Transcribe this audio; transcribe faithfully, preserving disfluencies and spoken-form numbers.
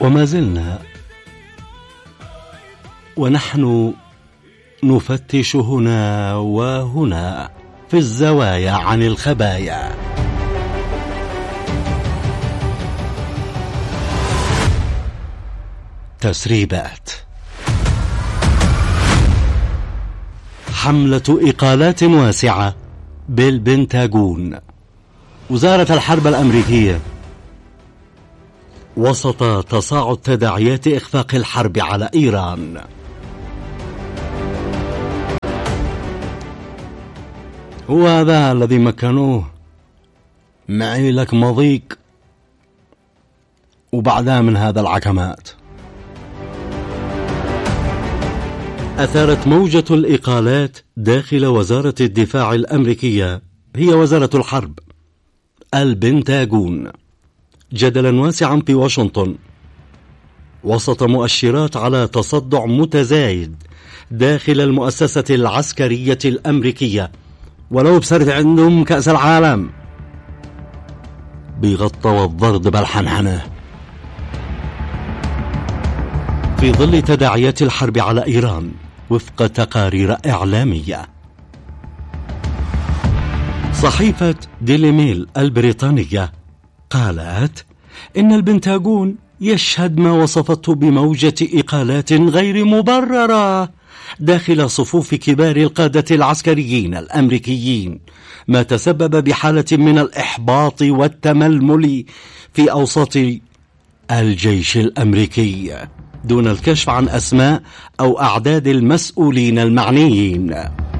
وما زلنا ونحن نفتش هنا وهنا في الزوايا عن الخبايا. تسريبات. حملة إقالات واسعة بالبنتاغون. وزارة الحرب الأمريكية وسط تصاعد تداعيات إخفاق الحرب على إيران. وهذا الذي مكنوه معي لك مضيق وبعدها من هذا العكمات. أثارت موجة الإقالات داخل وزارة الدفاع الأمريكية، هي وزارة الحرب، البنتاغون، جدلا واسعا في واشنطن وسط مؤشرات على تصدع متزايد داخل المؤسسة العسكرية الأمريكية. ولو بصرت عندهم كأس العالم بيغطوا الضغط بالحنحنة. في ظل تداعيات الحرب على إيران وفق تقارير إعلامية، صحيفة ديلي ميل البريطانية قالت إن البنتاغون يشهد ما وصفته بموجة إقالات غير مبررة داخل صفوف كبار القادة العسكريين الأمريكيين، ما تسبب بحالة من الإحباط والتململ في أوساط الجيش الأمريكي دون الكشف عن أسماء أو أعداد المسؤولين المعنيين.